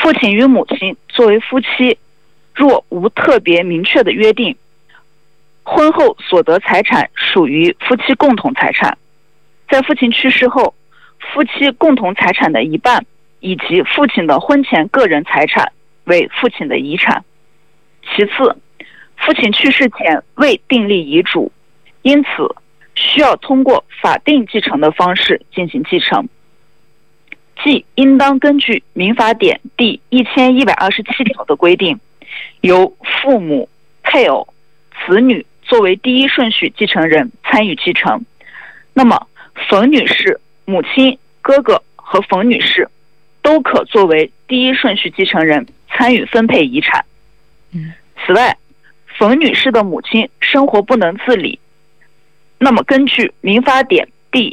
父亲与母亲作为夫妻，若无特别明确的约定，婚后所得财产属于夫妻共同财产。在父亲去世后，夫妻共同财产的一半以及父亲的婚前个人财产为父亲的遗产。其次，父亲去世前未订立遗嘱，因此需要通过法定继承的方式进行继承，即应当根据民法典第1127条的规定，由父母、配偶、子女作为第一顺序继承人参与继承。那么冯女士、母亲、哥哥和冯女士都可作为第一顺序继承人参与分配遗产。此外，冯女士的母亲生活不能自理，那么根据民法典第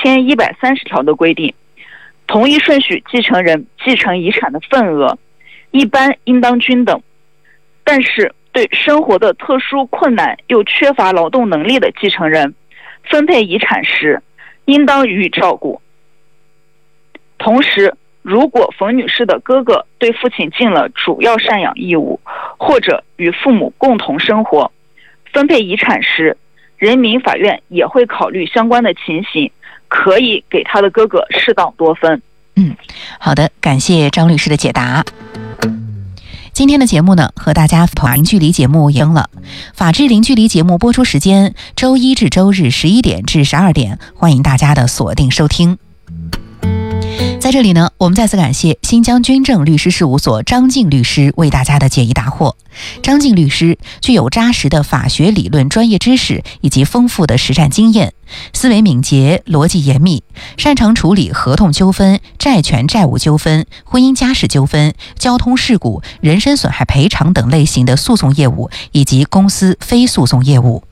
1130条的规定，同一顺序继承人继承遗产的份额一般应当均等，但是对生活的特殊困难又缺乏劳动能力的继承人，分配遗产时应当予以照顾。同时，如果冯女士的哥哥对父亲尽了主要赡养义务，或者与父母共同生活，分配遗产时，人民法院也会考虑相关的情形，可以给他的哥哥适当多分。 好的，感谢张律师的解答。今天的节目呢，和大家法零距离节目赢了。法治零距离节目播出时间周一至周日11点至12点，欢迎大家的锁定收听。在这里呢，我们再次感谢新疆军政律师事务所张静律师为大家的解疑答惑。张静律师具有扎实的法学理论专业知识以及丰富的实战经验，思维敏捷，逻辑严密，擅长处理合同纠纷、债权债务纠纷、婚姻家事纠纷、交通事故、人身损害赔偿等类型的诉讼业务以及公司非诉讼业务。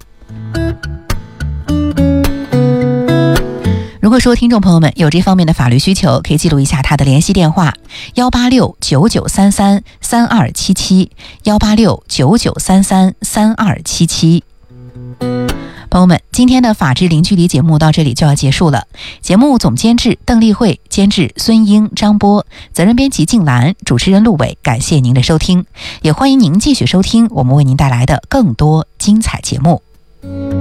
如果说听众朋友们有这方面的法律需求，可以记录一下他的联系电话18699333277 18699333277。朋友们，今天的法治零距离节目到这里就要结束了。节目总监制邓丽慧，监制孙英、张波，责任编辑静兰，主持人陆伟。感谢您的收听，也欢迎您继续收听我们为您带来的更多精彩节目。